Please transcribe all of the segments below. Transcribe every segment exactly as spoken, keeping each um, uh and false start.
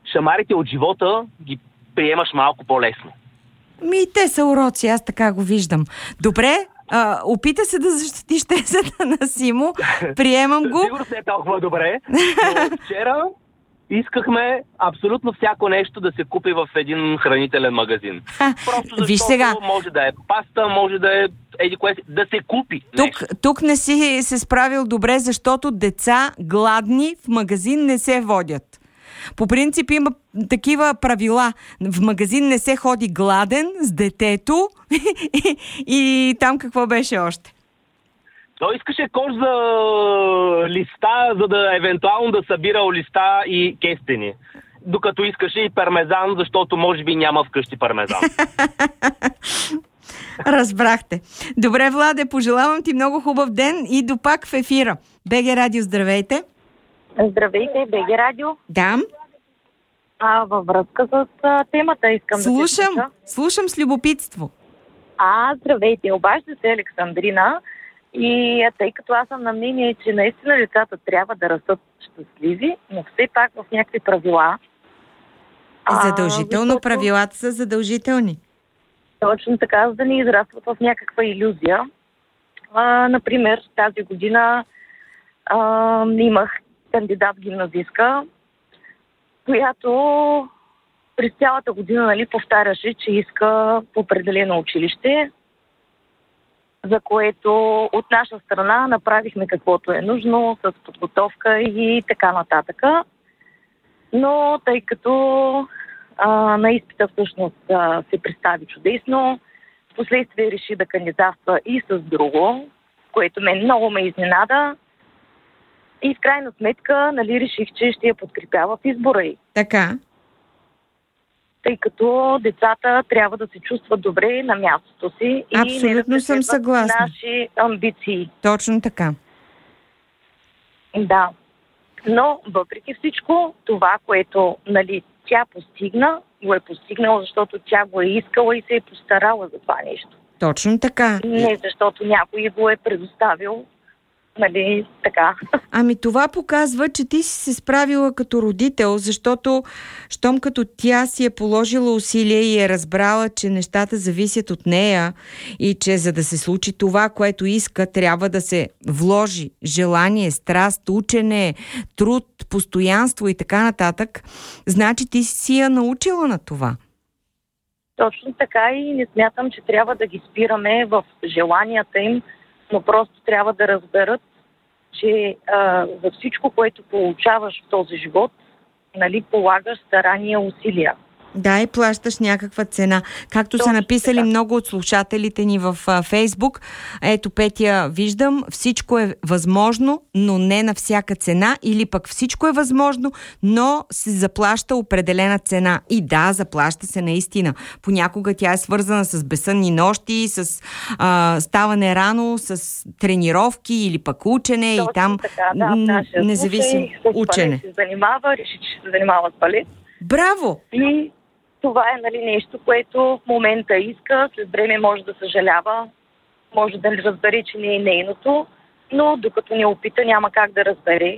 шамарите от живота ги приемаш малко по-лесно. Ми, те са уроци, аз така го виждам. Добре, а, опита се да защитиш тезата на Симо. Приемам го. Сигурно не е толкова добре, но вчера искахме абсолютно всяко нещо да се купи в един хранителен магазин. Просто защото Виж сега, може да е паста, може да е еди кое, да се купи тук, тук не си се справил добре, защото деца гладни в магазин не се водят. По принцип има такива правила. В магазин не се ходи гладен с детето и, и там какво беше още? Той искаше кош за листа, за да евентуално да събира листа и кестени. Докато искаше и пармезан, защото може би няма вкъщи пармезан. Разбрахте. Добре, Владе, пожелавам ти много хубав ден и до пак в ефира. БГ Радио, здравейте. Здравейте, БГ Радио. Да. А, във връзка с а, темата искам слушам, да се слуша. Слушам с любопитство. А, здравейте, обажда се Александрина и а, тъй като аз съм на мнение, че наистина децата трябва да растат щастливи, но все пак в някакви правила. Задължително, защото... правилата са задължителни. Точно така, за да ни израстват в някаква илюзия. А, например, тази година а, имах кандидат-гимназистка, която през цялата година, нали, повтаряше, че иска определено училище, за което от наша страна направихме каквото е нужно, с подготовка и така нататък. Но тъй като а, на изпита всъщност а, се представи чудесно, впоследствие реши да кандидатства и с друго, което мен много ме изненада. И в крайна сметка, нали, реших, че ще я подкрепя в избора й. Така. Тъй като децата трябва да се чувстват добре на мястото си. Абсолютно и не съм съгласна. Наши амбиции. Точно така. Да. Но, въпреки всичко, това, което, нали, тя постигна, го е постигнала, защото тя го е искала и се е постарала за това нещо. Точно така. Не защото някой го е предоставил. Нали, така. Ами това показва, че ти си се справила като родител, защото щом като тя си е положила усилия и е разбрала, че нещата зависят от нея и че за да се случи това, което иска, трябва да се вложи желание, страст, учене, труд, постоянство и така нататък, значи ти си я научила на това. Точно така и не смятам, че трябва да ги спираме в желанията им, но просто трябва да разберат, че а, за всичко, което получаваш в този живот, нали, полагаш старания, усилия. Да, и плащаш някаква цена. Както Точно са написали така. Много от слушателите ни в а, Фейсбук. Ето, Петя, виждам, всичко е възможно, но не на всяка цена. Или пък всичко е възможно, но се заплаща определена цена. И да, заплаща се наистина. Понякога тя е свързана с безсънни нощи, с а, ставане рано, с тренировки или пък учене. Точно и там така, да, н- независимо учене. Се занимава, реши, че се занимава с балет. Браво! И това е, нали, нещо, което в момента иска, след време може да съжалява, може да не разбере, че не е нейното, но докато не опита, няма как да разбере.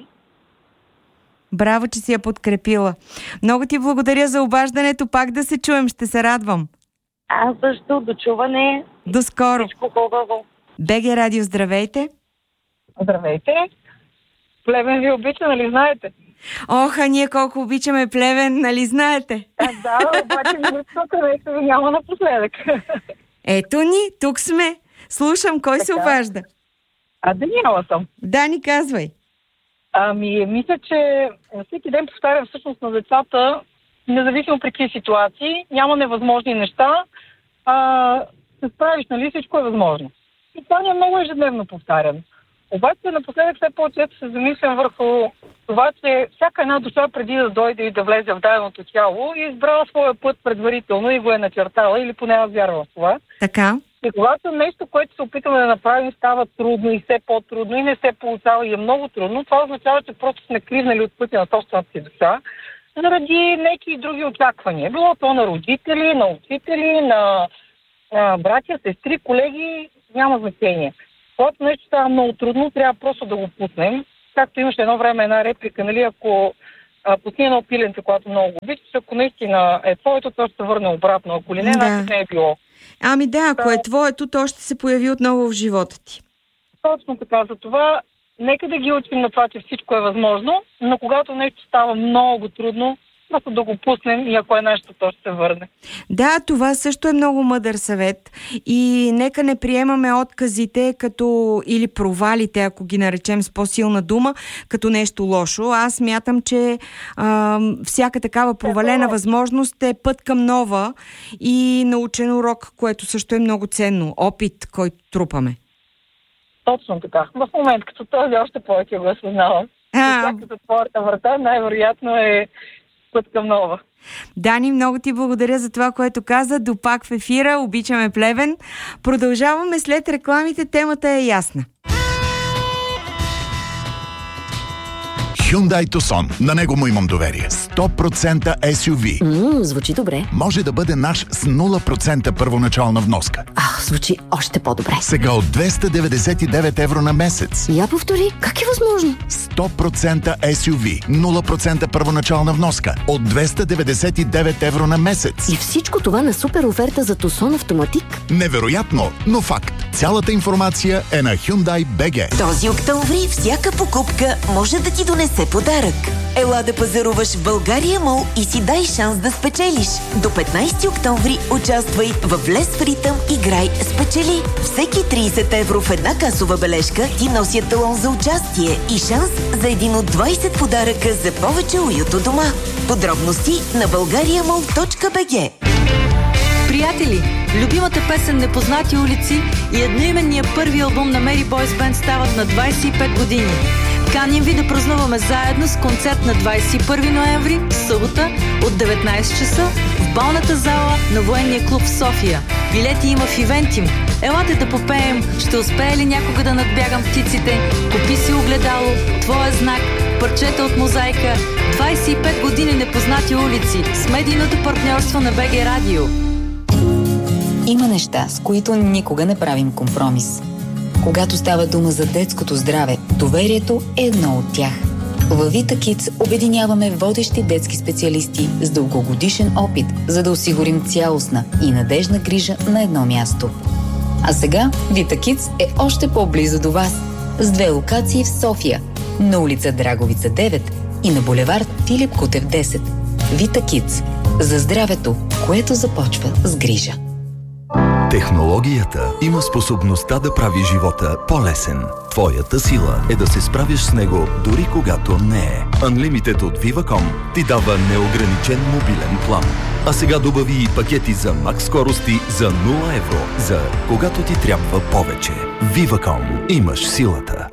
Браво, че си я подкрепила. Много ти благодаря за обаждането. Пак да се чуем, ще се радвам. Аз също, до чуване. До скоро. Всичко хубаво. БГ Радио, здравейте. Здравейте. Плевен ви обича, нали знаете? Ох, а ние колко обичаме Плевен, нали знаете? А, да, обаче ви тук вече ви няма напоследък. Ето ни, тук сме. Слушам, кой така се обажда? А, Даниела съм. Да, ни казвай. Ами, мисля, че всеки ден повтарям всъщност на децата, независимо при какви ситуации, няма невъзможни неща, а се справиш, нали, всичко е възможно. И това ни е много ежедневно повтаряно. Обаче напоследък все по-често се замислям върху това, че всяка една душа преди да дойде и да влезе в даденото тяло е избрала своя път предварително и го е начертала, или поне аз вярвам в това. Така. И когато нещо, което се опитваме да направим, става трудно и все по-трудно и не се получава и е много трудно, това означава, че просто сме кривнали от пътя на собствената си душа заради неки други очаквания. Било то на родители, на учители, на, на братя, сестри, колеги, няма значение. Когато нещо става много трудно, трябва просто да го пуснем. Както имаше едно време една реплика, нали, ако а, пусни едно пиленце, което много обичаш, ако наистина е твоето, то ще се върне обратно. Ако ли не, Да. значи не е било. Ами да, ако Да. е твоето, то ще се появи отново в живота ти. Точно така, за това нека да ги учим на това, че всичко е възможно, но когато нещо става много трудно, просто да го пуснем и ако е нещо, то ще се върне. Да, това също е много мъдър съвет и нека не приемаме отказите като или провалите, ако ги наречем с по-силна дума, като нещо лошо. Аз смятам, че а, всяка такава провалена възможност е път към нова и научен урок, което също е много ценно. Опит, който трупаме. Точно така. В момент като този още повече го осъзнавам. А. Всяка затвората врата най-вероятно е път към нова. Дани, много ти благодаря за това, което каза. До пак в ефира. Обичаме Плевен. Продължаваме след рекламите. Темата е ясна. Hyundai Tucson. На него му имам доверие. сто процента ес ю ви. Ммм, звучи добре. Може да бъде наш с нула процента първоначална вноска. Ах, звучи още по-добре. Сега от двеста деветдесет и девет евро на месец. Я повтори, как е възможно? сто процента ес ю ви. нула процента първоначална вноска. От двеста деветдесет и девет евро на месец. И всичко това на супер оферта за Tucson Автоматик. Невероятно, но факт. Цялата информация е на Hyundai би джи. Този октомври всяка покупка може да ти донесе подарък. Ела да пазаруваш в България Мол и си дай шанс да спечелиш. До петнайсети октомври участвай в Влез в ритъм, играй, спечели. Всеки трийсет евро в една касова бележка ти носят талон за участие и шанс за един от двайсет подаръка за повече уют у дома. Подробности на българиамол точка би джи. Приятели, любимата песен "Непознати улици" и едноименния първи албум на Mary Boy's Band стават на двайсет и пет години. Каним ви да празнуваме заедно с концерт на двайсет и първи ноември, събота, от деветнайсет часа в балната зала на Военния клуб в София. Билети има в Ивентим. Елате да попеем, ще успее ли някога да надбягам птиците? Купи си огледало, твоя знак, парчета от мозайка. двайсет и пет години непознати улици с медийното партньорство на БГ Радио. Има неща, с които никога не правим компромис. Когато става дума за детското здраве, доверието е едно от тях. Във Vita Kids обединяваме водещи детски специалисти с дългогодишен опит, за да осигурим цялостна и надежна грижа на едно място. А сега Vita Kids е още по-близо до вас, с две локации в София, на улица Драговица девет и на булевард Филип Кутев десет. Vita Kids. За здравето, което започва с грижа. Технологията има способността да прави живота по-лесен. Твоята сила е да се справиш с него дори когато не е. Unlimited от Viva.com ти дава неограничен мобилен план. А сега добави и пакети за макс скорости за нула евро, за когато ти трябва повече. Viva.com. Имаш силата.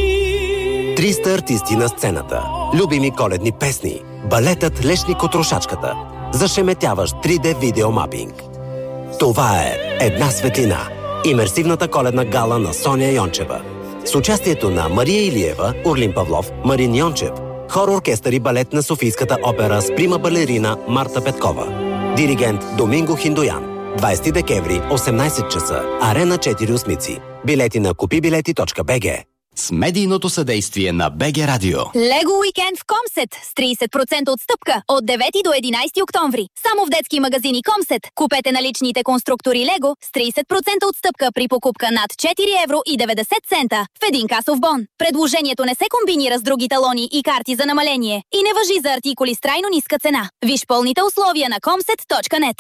триста артисти на сцената. Любими коледни песни. Балетът Лешник от Рошачката. Зашеметяващ три Д видеомапинг. Това е "Една светлина" – имерсивната коледна гала на Соня Йончева. С участието на Мария Илиева, Орлин Павлов, Марин Йончев, хор, оркестър и балет на Софийската опера с прима балерина Марта Петкова. Диригент Доминго Хиндоян. двайсети декември, осемнайсет часа. Арена четири осмици. Билети на купи билети точка би джи. С медийното съдействие на БГ Радио. Лего уикенд в Комсет с трийсет процента отстъпка от девети до единайсети октомври. Само в детски магазини Комсет. Купете наличните конструктори Лего с трийсет процента отстъпка при покупка над четири евро и деветдесет цента в един касов бон. Предложението не се комбинира с други талони и карти за намаление и не важи за артикули с трайно ниска цена. Виж пълните условия на комсет точка нет.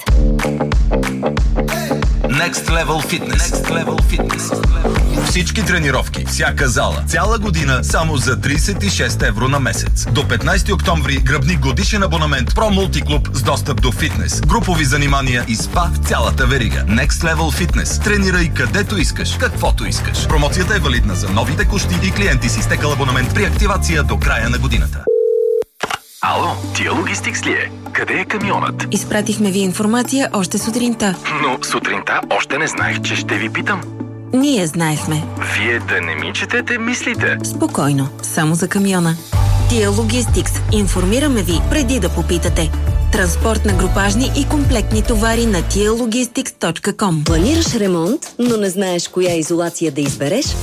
Next Level Fitness. Next Level Fitness. Всички тренировки, всяка зала, цяла година само за трийсет и шест евро на месец. До петнайсети октомври гръбни годишен абонамент Pro Multiклуб с достъп до фитнес, групови занимания и спа в цялата верига. Next Level Fitness. Тренирай където искаш, каквото искаш. Промоцията е валидна за нови текущи и клиенти с изтекал абонамент при активация до края на годината. Ало, Тия Логистикс ли е? Къде е камионът? Изпратихме ви информация още сутринта. Но сутринта още не знаех, че ще ви питам. Ние знаехме. Вие да не ми четете мислите. Спокойно, само за камиона. Тия Логистикс. Информираме ви преди да попитате. Транспорт на групажни и комплектни товари на тия логистикс точка ком. Планираш ремонт, но не знаеш коя изолация да избереш?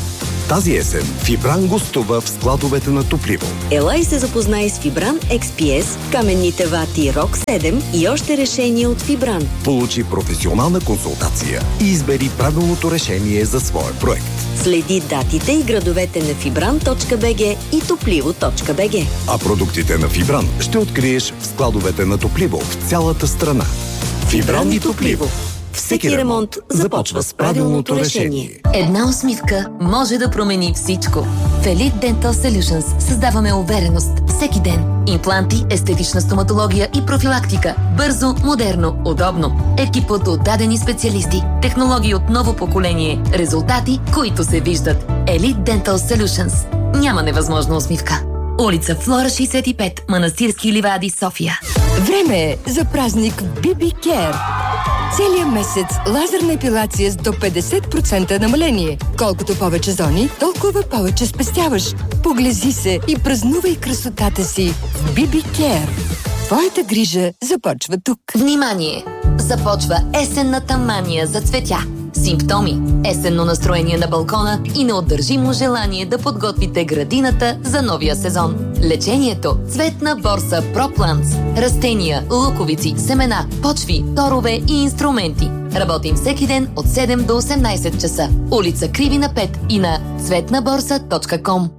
Тази есен Фибран гостува в складовете на Топливо. Ела и се запознай с Фибран Екс Пи Ес, каменните вати Рок седем и още решения от Фибран. Получи професионална консултация и избери правилното решение за своя проект. Следи датите и градовете на фибран точка би джи и топливо точка би джи. А продуктите на Фибран ще откриеш в складовете на Топливо в цялата страна. Фибран и Топливо. Всеки ремонт започва с правилното решение. Една усмивка може да промени всичко. В Elite Dental Solutions създаваме увереност всеки ден. Импланти, естетична стоматология и профилактика. Бързо, модерно, удобно. Екип от отдадени специалисти. Технологии от ново поколение. Резултати, които се виждат. Elite Dental Solutions. Няма невъзможна усмивка. Улица Флора шейсет и пет, Манастирски ливади, София. Време е за празник би би Care. Целият месец лазерна епилация с до петдесет процента намаление. Колкото повече зони, толкова повече спестяваш. Поглези се и празнувай красотата си в би би Care. Твоята грижа започва тук. Внимание! Започва есенната мания за цветя. Симптоми, есенно настроение на балкона и неотдържимо желание да подготвите градината за новия сезон. Лечението – цветна борса ProPlants. Растения, луковици, семена, почви, торове и инструменти. Работим всеки ден от седем до осемнайсет часа. Улица Кривина пет и на цветна борса точка ком.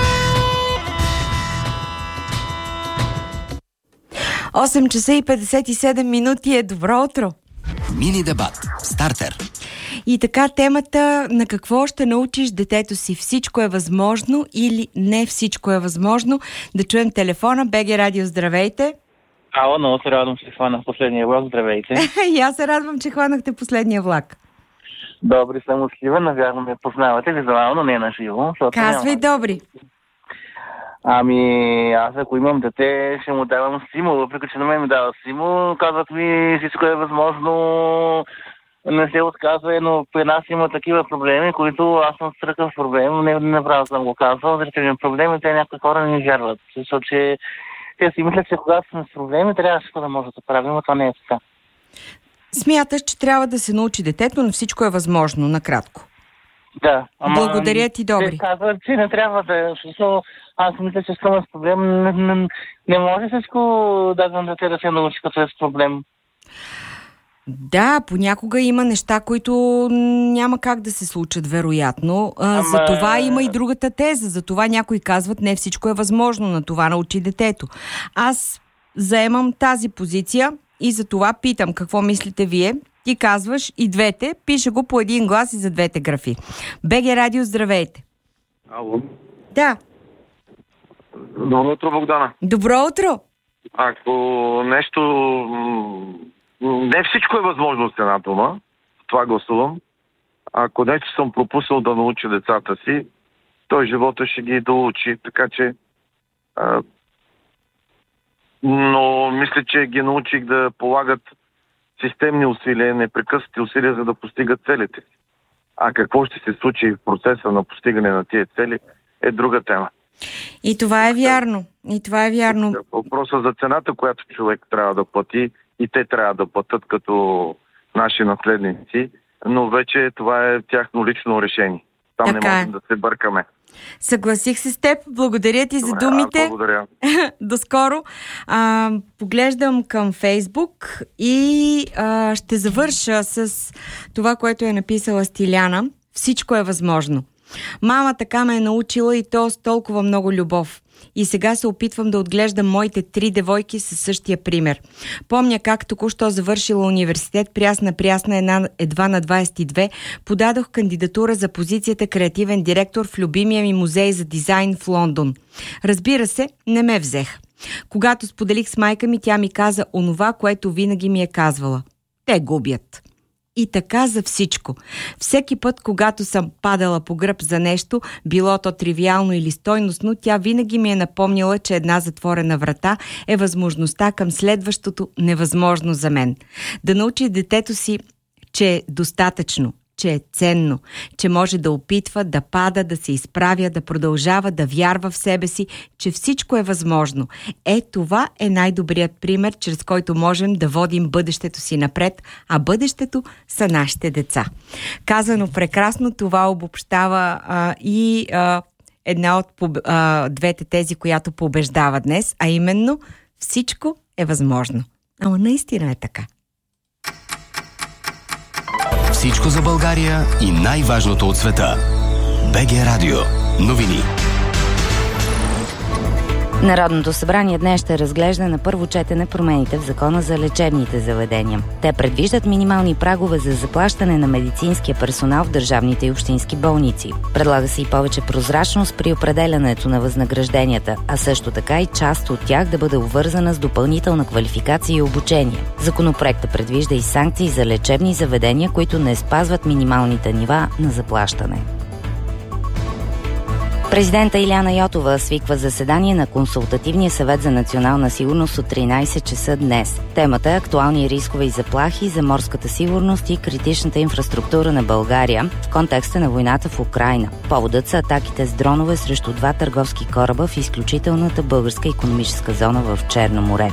осем часа и петдесет и седем минути е добро утро. Мини дебат. Стартер. И така темата: на какво ще научиш детето си? Всичко е възможно или не всичко е възможно? Да чуем телефона. БГ Радио, здравейте. Ало, много се радвам, че хванах последния влак. Здравейте. И аз се радвам, че хванахте последния влак. Добри съм от Сливен, навярно ме познавате визуално, не на живо. Казвай, няма... Добри. Ами, аз ако имам дете, ще му давам стимул, въпреки че на мен ми дава стимул. Казват ми, всичко е възможно, не се отказва, но при нас има такива проблеми, които аз съм с такъв проблем, не направо съм го казвал, защото имам проблеми, те някои хора не вярват. Защото че те си мислят, че когато сме с проблеми, трябва всичко да може да правим, но това не е така. Смяташ, че трябва да се научи детето, но всичко е възможно, накратко. Да. Ама, благодаря ти, Добри. Те казват, че не трябва да... Защото аз мисля, че съм с проблем. Не, не, не може всичко да дете да се научи като е с проблем. Да, понякога има неща, които няма как да се случат, вероятно. Ама... За това има и другата теза. За това някои казват, не всичко е възможно, на това научи детето. Аз заемам тази позиция и за това питам, какво мислите вие? Ти казваш и двете, пише го по един глас и за двете графи. БГ Радио, здравейте. Ало. Да. Добро утро, Богдана. Добро утро. Ако нещо... Не всичко е възможно с една дума. Това гласувам. Ако нещо съм пропуснал да науча децата си, той живота ще ги доучи. Така че... А, но мисля, че ги научих да полагат системни усилия, непрекъснати усилия, за да постигат целите си. А какво ще се случи в процеса на постигане на тия цели е друга тема. И това е вярно. И това е вярно. Въпросът за цената, която човек трябва да плати, и те трябва да платят като наши наследници, но вече това е тяхно лично решение. Там така не можем е. да се бъркаме. Съгласих се с теб. Благодаря ти. Добре, за думите. Благодаря. До скоро. А, поглеждам към Фейсбук и а, ще завърша с това, което е написала Стиляна. Всичко е възможно. Мама така ме е научила и то с толкова много любов. И сега се опитвам да отглеждам моите три девойки със същия пример. Помня как току-що завършила университет, прясна-прясна една, едва на двайсет и две, подадох кандидатура за позицията креативен директор в любимия ми музей за дизайн в Лондон. Разбира се, не ме взех. Когато споделих с майка ми, тя ми каза онова, което винаги ми е казвала. Те губят. И така за всичко. Всеки път, когато съм падала по гръб за нещо, било то тривиално или стойностно, тя винаги ми е напомнила, че една затворена врата е възможността към следващото невъзможно за мен. Да научи детето си, че е достатъчно, че е ценно, че може да опитва, да пада, да се изправя, да продължава, да вярва в себе си, че всичко е възможно. Е, това е най-добрият пример, чрез който можем да водим бъдещето си напред, а бъдещето са нашите деца. Казано прекрасно, това обобщава а, и а, една от а, двете тези, която побеждава днес, а именно всичко е възможно. Ама наистина е така. Всичко за България и най-важното от света. БГ Радио. Новини. Народното събрание днес ще разглежда на първо четене промените в Закона за лечебните заведения. Те предвиждат минимални прагове за заплащане на медицинския персонал в държавните и общински болници. Предлага се и повече прозрачност при определянето на възнагражденията, а също така и част от тях да бъде обвързана с допълнителна квалификация и обучение. Законопроектът предвижда и санкции за лечебни заведения, които не спазват минималните нива на заплащане. Президента Илияна Йотова свиква заседание на Консултативния съвет за национална сигурност от тринайсет часа днес. Темата е актуални рискове и заплахи за морската сигурност и критичната инфраструктура на България в контекста на войната в Украйна. Поводът са атаките с дронове срещу два търговски кораба в изключителната българска икономическа зона в Черно море.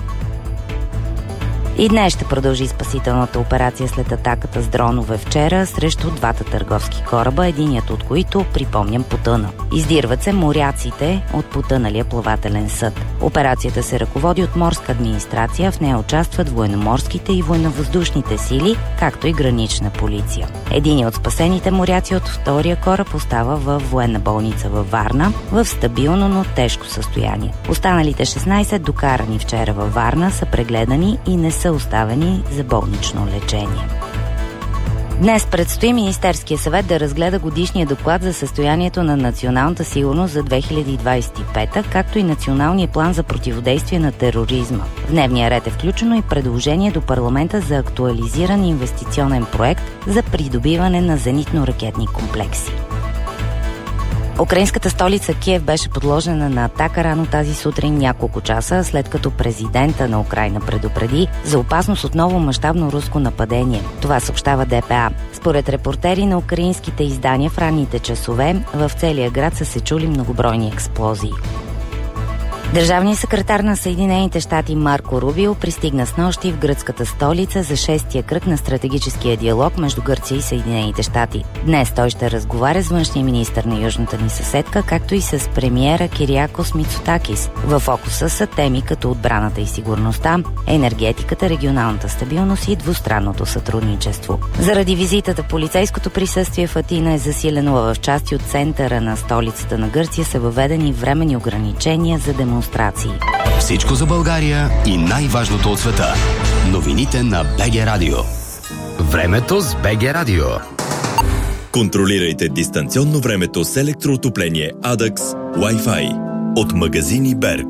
И днес ще продължи спасителната операция след атаката с дронове вчера срещу двата търговски кораба, единият от които, припомням, потъна. Издирват се моряците от потъналия плавателен съд. Операцията се ръководи от морска администрация, в нея участват военноморските и военновъздушните сили, както и гранична полиция. Единият от спасените моряци от втория кораб остава във военна болница във Варна, в стабилно, но тежко състояние. Останалите шестнайсет, докарани вчера във Варна, са прегледани и не са оставени за болнично лечение. Днес предстои Министерския съвет да разгледа годишния доклад за състоянието на националната сигурност за две хиляди двайсет и пета, както и националния план за противодействие на тероризма. В дневния ред е включено и предложение до парламента за актуализиран инвестиционен проект за придобиване на зенитно-ракетни комплекси. Украинската столица Киев беше подложена на атака рано тази сутрин няколко часа, след като президента на Украйна предупреди за опасност от ново мащабно руско нападение. Това съобщава ДПА. Според репортери на украинските издания в ранните часове, в целия град са се чули многобройни експлозии. Държавният секретар на Съединените щати Марко Рубио пристигна снощи в гръцката столица за шестия кръг на стратегическия диалог между Гърция и Съединените щати. Днес той ще разговаря с външния министър на южната ни съседка, както и с премиера Кириакос Мицотакис. В фокуса са теми като отбраната и сигурността, енергетиката, регионалната стабилност и двустранното сътрудничество. Заради визитата полицейското присъствие в Атина е засилено, в части от центъра на столицата на Гърция са въведени временни ограничения за демонстрации. Всичко за България и най-важното от света. Новините на БГ Радио. Времето с БГ Радио. Контролирайте дистанционно времето с електроотопление Адакс Wi-Fi от магазини Берг.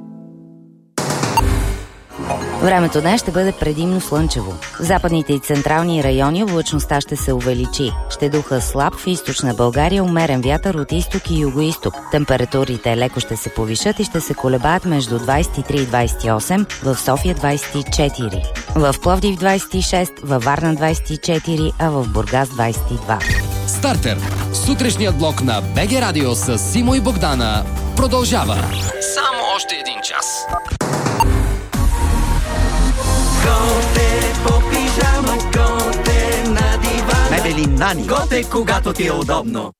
Времето днес ще бъде предимно слънчево. В западните и централни райони облачността ще се увеличи. Ще духа слаб в източна България, умерен вятър от изток и югоизток. Температурите леко ще се повишат и ще се колебаят между двайсет и три и двайсет и осем, в София двайсет и четири. В Пловдив двайсет и шест, във Варна двайсет и четири, а в Бургас двайсет и два. Стартер. Сутрешният блок на БГ Радио с Симо и Богдана продължава. Само още един час. Готе по пижама, готе на дивана. Мебели Нани. Готе, когато ти е удобно.